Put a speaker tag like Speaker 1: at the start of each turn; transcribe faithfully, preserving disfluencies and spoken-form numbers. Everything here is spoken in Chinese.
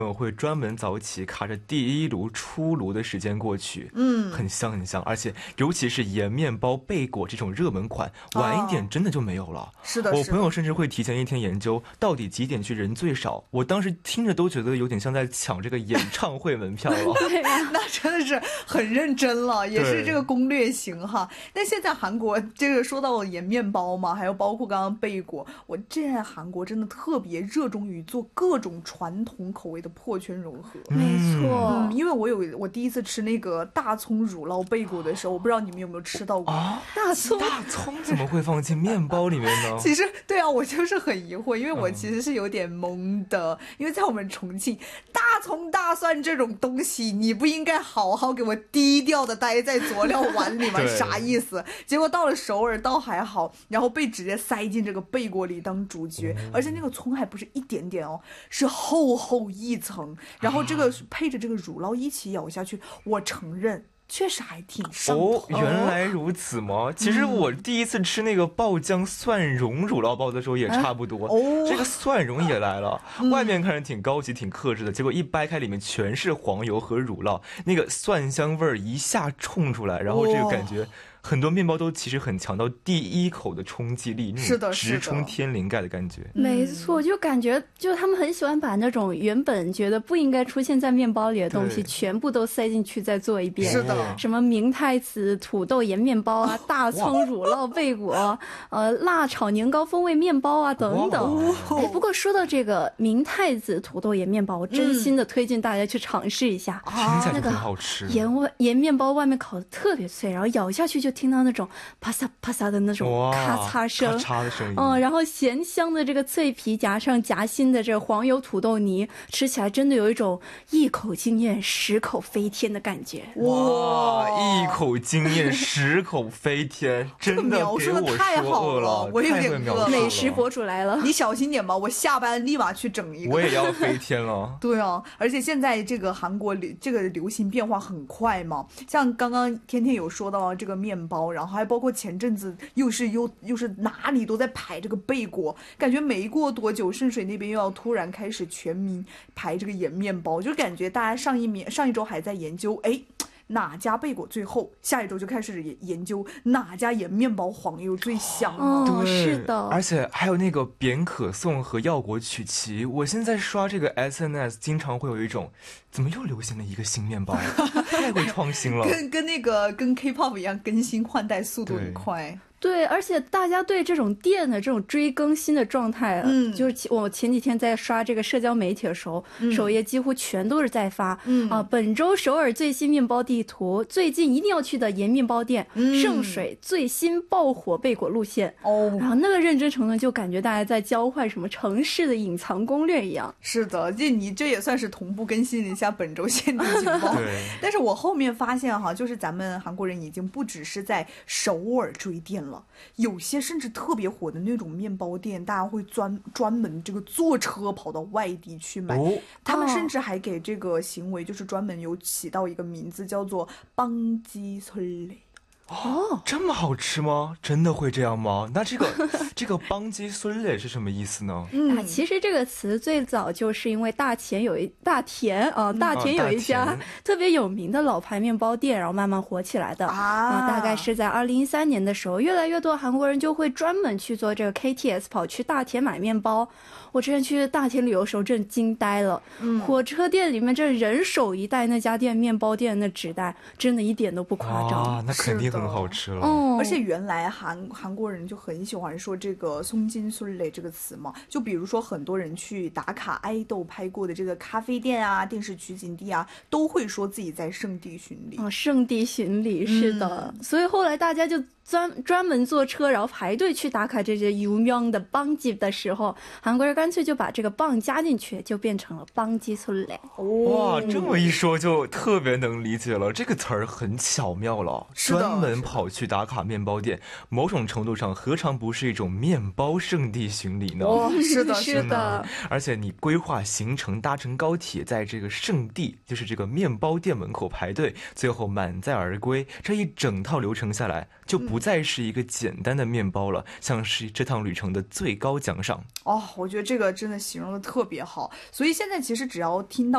Speaker 1: 我会专门早起卡着第一炉出炉的时间过去，
Speaker 2: 嗯，
Speaker 1: 很香很香，而且尤其是盐面包贝果这种热门款，晚一点真的就没有了。
Speaker 2: 哦、是的，
Speaker 1: 我朋友甚至会提前一天研究到底几点去人最少，我当时听着都觉得有点像在抢这个演唱会门票了。
Speaker 2: 对啊，那真的是很认真了，也是这个攻略型哈。但现在韩国这个说到盐面包嘛，还有包括刚刚贝果，我现在韩国真的特别热衷于做各种传统口味的破圈融合。
Speaker 3: 没错、
Speaker 2: 嗯，因为我有我第一次吃那个大葱乳酪贝果的时候，我不知道你们有没有吃到过
Speaker 1: 啊？
Speaker 2: 大葱
Speaker 1: 大葱怎么会放进面包里面呢？
Speaker 2: 其实对啊，我就是很疑惑，因为我其实是有点懵的，嗯、因为在我们重庆，大葱大蒜这种东西，你不应该好好给我低调的待在佐料碗里吗？啥意思？结果到了首尔倒还好，然后被直接塞进这个贝果里当主角，嗯、而且那个葱还不是一点点哦，是厚厚一层，然后这个配着这个乳酪一起咬下去，我承认确实还挺上头。
Speaker 1: 哦，原来如此吗？嗯、其实我第一次吃那个爆浆蒜蓉乳酪包的时候也差不多，
Speaker 2: 哦、
Speaker 1: 这个蒜蓉也来了，嗯、外面看着挺高级挺克制的，结果一掰开里面全是黄油和乳酪，那个蒜香味儿一下冲出来，然后这个感觉。哦，很多面包都其实很强到第一口的冲击力，那种直冲天灵盖的感觉。
Speaker 3: 没错，就感觉就他们很喜欢把那种原本觉得不应该出现在面包里的东西全部都塞进去再做一遍。
Speaker 2: 是的，
Speaker 3: 什么明太子土豆盐面包啊，大葱乳酪贝果，呃，辣炒年糕风味面包啊等等。哎，不过说到这个明太子土豆盐面包，我真心的推荐大家去尝试一下。
Speaker 1: 听起来就很好吃。
Speaker 3: 那个盐味盐面包外面烤的特别脆，然后咬下去就听到那种啪嚓啪嚓的那种咔嚓声，
Speaker 1: 咔嚓的声音。
Speaker 3: 嗯，然后咸香的这个脆皮夹上夹心的这个黄油土豆泥，吃起来真的有一种一口惊艳十口飞天的感觉。
Speaker 1: 哇，一口惊艳十口飞天，真的给我说饿了，
Speaker 2: 我有点饿了。
Speaker 3: 美食博主来了，
Speaker 2: 你小心点吧，我下班立马去整一个。
Speaker 1: 我也要飞天了。
Speaker 2: 对啊，而且现在这个韩国这个流行变化很快嘛，像刚刚天天有说到这个面包，然后还包括前阵子又是又又是哪里都在排这个贝果，感觉没过多久圣水那边又要突然开始全民排这个盐面包，就感觉大家上一面上一周还在研究哎哪家贝果最后，下一周就开始研究哪家盐面包黄油最香了。
Speaker 3: 哦，是的，
Speaker 1: 而且还有那个扁可颂和药果曲奇，我现在刷这个 S N S 经常会有一种怎么又流行了一个新面包，太会创新了，
Speaker 2: 跟跟那个跟 K-pop 一样，更新换代速度很快。
Speaker 3: 对，而且大家对这种店的这种追更新的状态，嗯，就是我前几天在刷这个社交媒体的时候，嗯、首页几乎全都是在发，嗯啊，本周首尔最新面包地图，最近一定要去的盐面包店，嗯、圣水最新爆火贝果路线，哦，然后那个认真程度就感觉大家在交换什么城市的隐藏攻略一样。
Speaker 2: 是的，这你这也算是同步更新了一下本周限定情报。
Speaker 1: 对，
Speaker 2: 但是我后面发现哈，就是咱们韩国人已经不只是在首尔追店了。有些甚至特别火的那种面包店，大家会专专门这个坐车跑到外地去买，哦、他们甚至还给这个行为就是专门有起到一个名字，叫做邦基설레。
Speaker 1: 哦，这么好吃吗？真的会这样吗？那这个这个邦基孙磊是什么意思呢？
Speaker 3: 嗯、啊，其实这个词最早就是因为大田有一大田啊，大田有一家特别有名的老牌面包店，然后慢慢火起来的啊、呃。大概是在二零一三年的时候，越来越多韩国人就会专门去做这个 K T S 跑去大田买面包。我之前去大田旅游的时候真惊呆了，嗯、火车店里面这人手一袋那家店面包店的纸袋，真的一点都不夸张。
Speaker 1: 啊，那肯定很好吃了。
Speaker 2: 嗯，而且原来韩韩国人就很喜欢说这个松金孙磊这个词嘛，就比如说很多人去打卡爱豆拍过的这个咖啡店啊、电视取景地啊，都会说自己在圣地巡礼
Speaker 3: 啊，圣地巡礼是的、嗯，所以后来大家就专专门坐车，然后排队去打卡这些有名的棒鸡的时候，韩国人干脆就把这个棒加进去，就变成了棒鸡孙磊。
Speaker 1: 哇，这么一说就特别能理解了，这个词儿很巧妙了，专门跑去打卡面包店，某种程度上何尝不是一种面包圣地巡礼呢？
Speaker 2: 哦，是的，
Speaker 3: 是的。
Speaker 1: 而且你规划行程，搭乘高铁，在这个圣地，就是这个面包店门口排队，最后满载而归，这一整套流程下来，就不再是一个简单的面包了，像是这趟旅程的最高奖赏。
Speaker 2: 哦，我觉得这个真的形容的特别好。所以现在其实只要听到